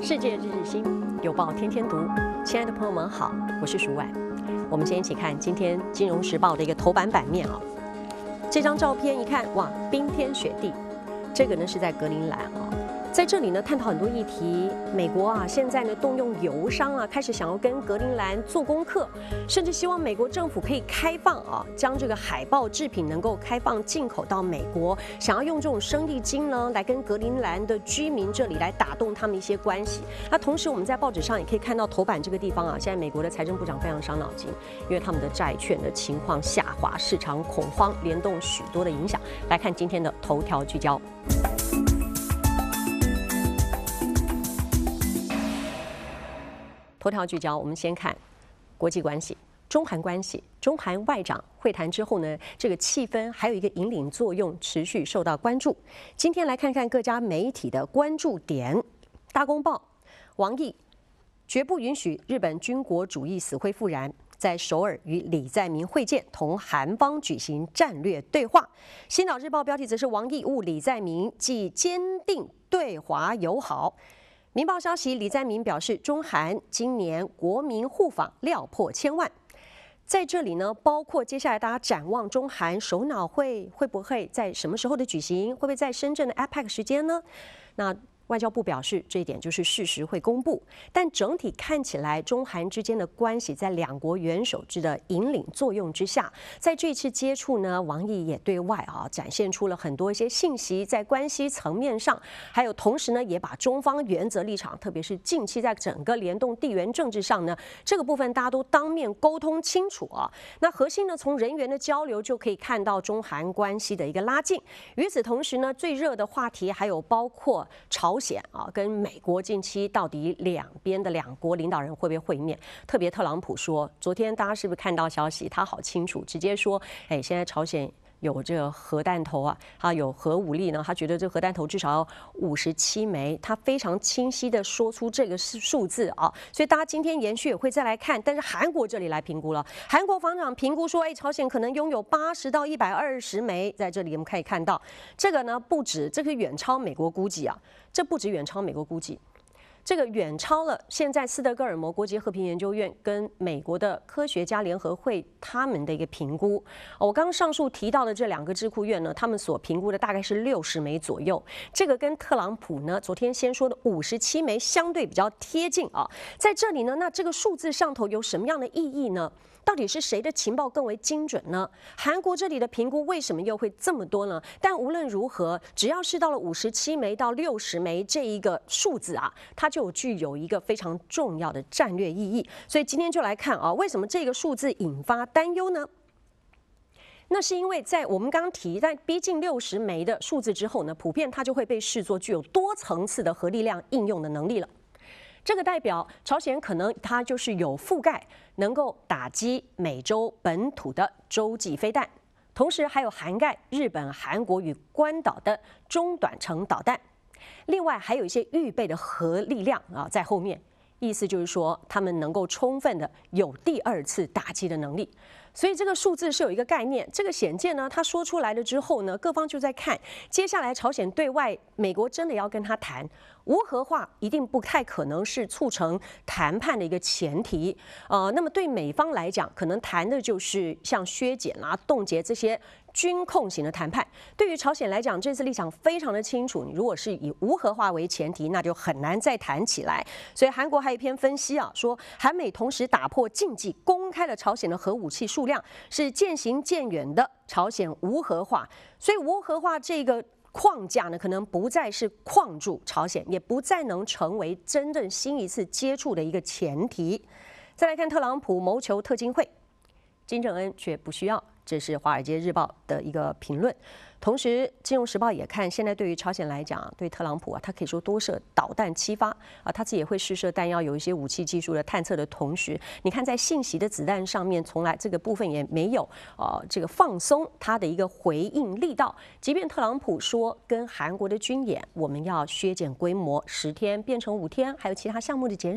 世界日日新，有报天天读。亲爱的朋友们好，我是舒婉。我们先一起看今天《金融时报》的一个头版版面啊。这张照片一看，哇，冰天雪地。这个呢是在格陵兰啊。在这里呢，探讨很多议题。美国啊，现在呢动用油商啊，开始想要跟格陵兰做功课，甚至希望美国政府可以开放啊，将这个海豹制品能够开放进口到美国，想要用这种生意经呢，来跟格陵兰的居民这里来打动他们一些关系。那同时，我们在报纸上也可以看到头版这个地方啊，现在美国的财政部长非常伤脑筋，因为他们的债券的情况下滑，市场恐慌，联动许多的影响。来看今天的头条聚焦。头条聚焦，我们先看国际关系、中韩关系。中韩外长会谈之后呢，这个气氛还有一个引领作用，持续受到关注。今天来看看各家媒体的关注点。大公报，王毅绝不允许日本军国主义死灰复燃，在首尔与李在明会见，同韩方举行战略对话。星岛日报标题则是王毅晤李在明，既坚定对华友好。民报消息，李在明表示，中韩今年国民互访料破1000万。在这里呢，包括接下来大家展望中韩首脑会不会在什么时候的举行？会不会在深圳的 APEC 时间呢？那外交部表示，这一点就是事实会公布，但整体看起来，中韩之间的关系在两国元首制的引领作用之下，在这一次接触呢，王毅也对外展现出了很多一些信息，在关系层面上，还有同时呢，也把中方原则立场，特别是近期在整个联动地缘政治上呢，这个部分大家都当面沟通清楚啊。那核心呢，从人员的交流就可以看到中韩关系的一个拉近。与此同时呢，最热的话题还有包括朝鲜跟美国近期到底两边的两国领导人会不会会面？特别特朗普说，昨天大家是不是看到消息？他好清楚，直接说，现在朝鲜有这个核弹头啊，他有核武力呢，他觉得这核弹头至少要57枚，他非常清晰的说出这个数字啊，所以大家今天延续也会再来看，但是韩国这里来评估了，韩国防长评估说，朝鲜可能拥有80到120枚，在这里我们可以看到，这个呢不止，这个远超美国估计啊，这不止远超美国估计。这个远超了现在斯德哥尔摩国际和平研究院跟美国的科学家联合会他们的一个评估。我刚刚上述提到的这两个智库院呢，他们所评估的大概是60枚左右。这个跟特朗普呢昨天先说的57枚相对比较贴近啊。在这里呢，那这个数字上头有什么样的意义呢？到底是谁的情报更为精准呢？韩国这里的评估为什么又会这么多呢？但无论如何，只要是到了57枚到60枚这一个数字啊，它就具有一个非常重要的战略意义。所以今天就来看啊，为什么这个数字引发担忧呢？那是因为在我们刚刚提在逼近60枚的数字之后呢，普遍它就会被视作具有多层次的核力量应用的能力了。这个代表朝鲜可能它就是有覆盖，能够打击美洲本土的洲际飞弹，同时还有涵盖日本、韩国与关岛的中短程导弹。另外还有一些预备的核力量在后面，意思就是说他们能够充分的有第二次打击的能力。所以这个数字是有一个概念，这个显见呢，他说出来了之后呢，各方就在看，接下来朝鲜对外，美国真的要跟他谈无核化，一定不太可能是促成谈判的一个前提。那么对美方来讲，可能谈的就是像削减冻结这些军控型的谈判。对于朝鲜来讲，这次立场非常的清楚，你如果是以无核化为前提，那就很难再谈起来。所以韩国还有一篇分析说韩美同时打破禁忌，公开了朝鲜的核武器数量，是渐行渐远的朝鲜无核化。所以无核化这个框架呢，可能不再是框住朝鲜，也不再能成为真正新一次接触的一个前提。再来看特朗普谋求特金会，金正恩却不需要，这是《华尔街日报》的一个评论。同时，《金融时报》也看，现在对于朝鲜来讲，对特朗普他可以说多射导弹7发他自己也会试射弹药，有一些武器技术的探测的同时，你看在信息的子弹上面，从来这个部分也没有这个放松他的一个回应力道。即便特朗普说跟韩国的军演，我们要削减规模10天变成5天，还有其他项目的减少。